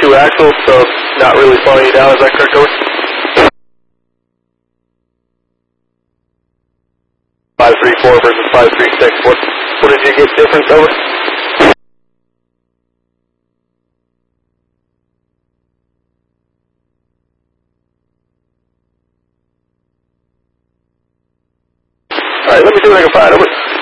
two axles, so not really slowing you down. Is that correct, over? 534 versus 536. What did you get difference, over? Alright, let me see what I can find, over.